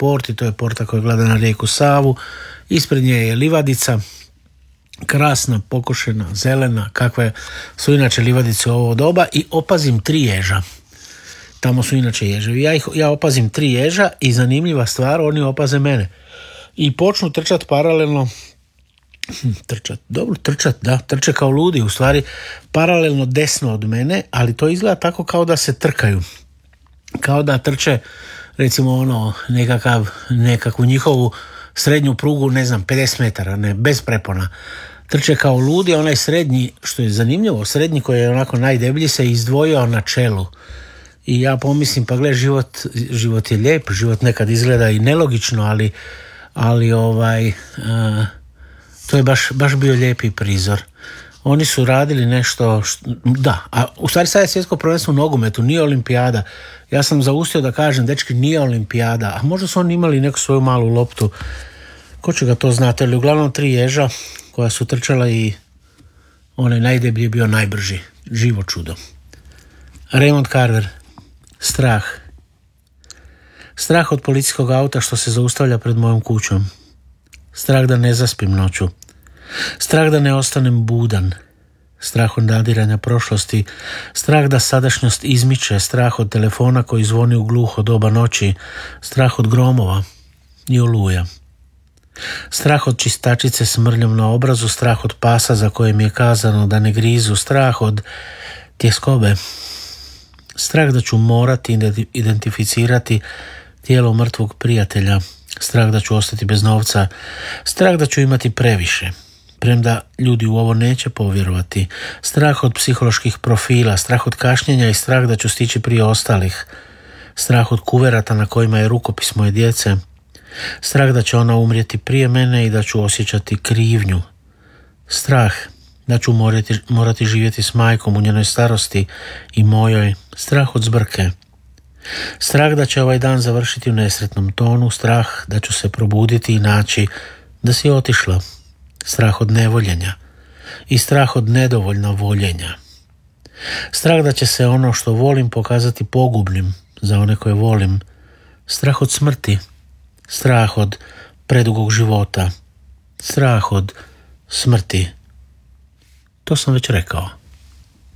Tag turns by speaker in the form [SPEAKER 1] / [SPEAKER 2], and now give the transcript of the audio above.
[SPEAKER 1] port i to je porta koja gleda na rijeku Savu. Ispred nje je livadica, krasna, pokošena, zelena, kakve su inače livadice u ovo doba, i opazim 3 ježa. Tamo su inače ježevi. Ja opazim 3 ježa i zanimljiva stvar, oni opaze mene. I počnu trčati paralelno, trče kao ludi, u stvari paralelno desno od mene, ali to izgleda tako kao da se trkaju. Kao da trče, recimo nekakvu njihovu srednju prugu, 50 metara, bez prepona. Trče kao ludi, onaj srednji, što je zanimljivo, srednji koji je onako najdeblji se izdvojio na čelu. I ja pomislim, pa gle, život je lijep, život nekad izgleda i nelogično, ali to je baš bio lijepi prizor. Oni su radili nešto, a u stvari sad je svjetsko prvenstvo u nogometu, nije olimpijada. Ja sam zaustio da kažem, dečki, nije olimpijada, a možda su oni imali neku svoju malu loptu, ko će ga to znati, ali uglavnom 3 ježa koja su trčala i onaj najdeblji je bio najbrži, živo čudo. Raymond Carver, strah. Strah od policijskog auta što se zaustavlja pred mojom kućom. Strah da ne zaspim noću. Strah da ne ostanem budan. Strah od nadiranja prošlosti. Strah da sadašnjost izmiče. Strah od telefona koji zvoni u gluho doba noći. Strah od gromova i oluja. Strah od čistačice s mrljom na obrazu. Strah od pasa za koje mi je kazano da ne grizu. Strah od tjeskobe. Strah da ću morati identificirati tijelo mrtvog prijatelja. Strah da ću ostati bez novca. Strah da ću imati previše, premda ljudi u ovo neće povjerovati. Strah od psiholoških profila. Strah od kašnjenja i strah da ću stići prije ostalih. Strah od kuverata na kojima je rukopis moje djece. Strah da će ona umrijeti prije mene i da ću osjećati krivnju. Strah da ću morati živjeti s majkom u njenoj starosti i mojoj. Strah od zbrke. Strah da će ovaj dan završiti u nesretnom tonu. Strah da ću se probuditi i naći da si otišla. Strah od nevoljenja i strah od nedovoljna voljenja. Strah da će se ono što volim pokazati pogubnim za one koje volim. Strah od smrti. Strah od predugog života. Strah od smrti. To sam već rekao.